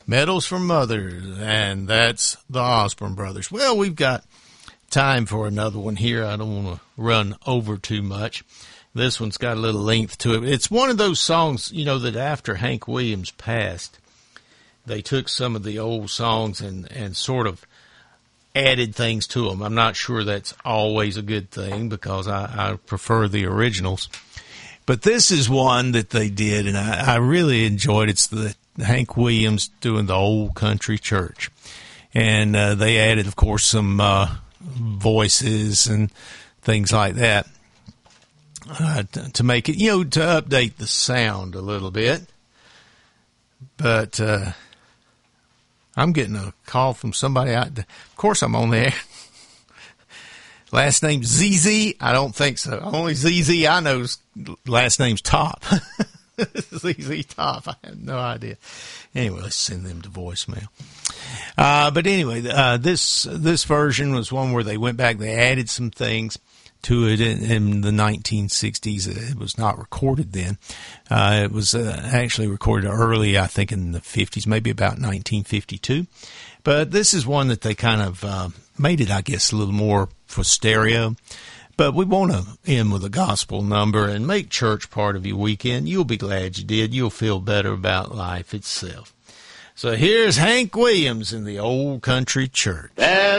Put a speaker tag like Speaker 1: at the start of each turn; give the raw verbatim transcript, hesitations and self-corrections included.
Speaker 1: Medals for Mothers, and that's the Osborne Brothers. Well, we've got time for another one here. I don't want to run over too much. This one's got a little length to it. It's one of those songs, you know, that after Hank Williams passed, they took some of the old songs and, and sort of added things to them. I'm not sure that's always a good thing because I, I prefer the originals. But this is one that they did, and I, I really enjoyed it. It's the Hank Williams doing the Old Country Church. And uh, they added, of course, some uh, voices and things like that uh, to, to make it, you know, to update the sound a little bit. But uh, I'm getting a call from somebody out there. Of course, I'm on there. Last name Z Z? I don't think so. Only Z Z I know's last name's Top. Z Z Top. I have no idea. Anyway, let's send them to voicemail. Uh, but anyway, uh, this this version was one where they went back. They added some things to it in, in the nineteen sixties. It was not recorded then. Uh, it was uh, actually recorded early, I think, in the fifties, maybe about nineteen fifty-two. But this is one that they kind of uh, made it, I guess, a little more for stereo. But we want to end with a gospel number and make church part of your weekend. You'll be glad you did. You'll feel better about life itself. So here's Hank Williams in the Old Country Church.